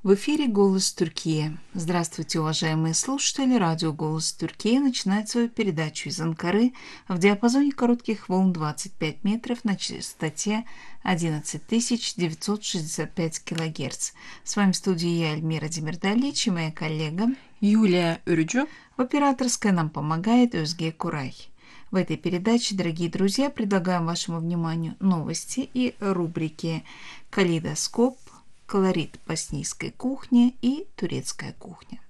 В эфире «Голос Турции». Здравствуйте, уважаемые слушатели. Радио «Голос Турции» начинает свою передачу из Анкары в диапазоне коротких волн 25 метров на частоте 11965 килогерц. С вами в студии я, Эльмира Демирдалич, и моя коллега Юлия Үрücü. В операторской нам помогает Özge Курай. В этой передаче, дорогие друзья, предлагаем вашему вниманию новости и рубрики «Калейдоскоп», «Колорит боснийской кухни» и «Турецкая кухня».